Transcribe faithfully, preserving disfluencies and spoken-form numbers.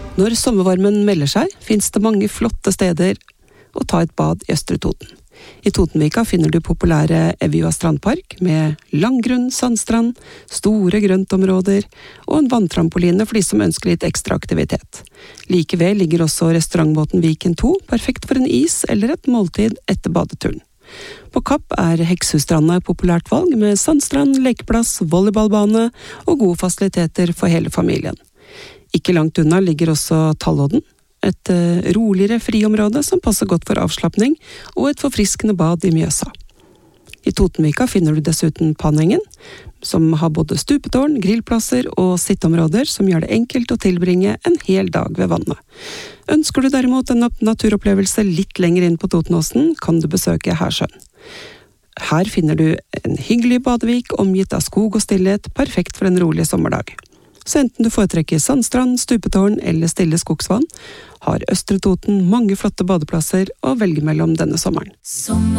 Når sommervarmen melder seg, finnes det mange flotte steder å ta et bad i Østre Toten. I Totenvika finner du populære Evjua strandpark med langgrunn sandstrand, store grøntområder og en vanntrampoline for de som ønsker litt ekstra aktivitet. Like ved ligger også restaurantbåten Viken to, perfekt for en is eller et måltid etter badeturen. På Kapp er Hekshusstranda et populært valg med sandstrand, lekeplass, volleyballbane og gode fasiliteter for hele familien. Ikke langt unna ligger også Tallodden, et roligere friområde som passer godt for avslappning, og et forfriskende bad i Mjøsa. I Totenvika finner du dessuten Panengen, som har både stupetårn, grillplasser og sitteområder som gjør det enkelt å tilbringe en hel dag ved vannet. Ønsker du derimot en naturopplevelse litt lenger inn på Totenåsen, kan du besøke Hersjøen. Her finner du en hyggelig badevik omgitt av skog og stillhet, perfekt for en rolig sommerdag. Så enten du foretrekker sandstrand, stupetårn eller stille skogsvann, har Østre Toten mange flotte badeplasser å velge mellom denne sommeren.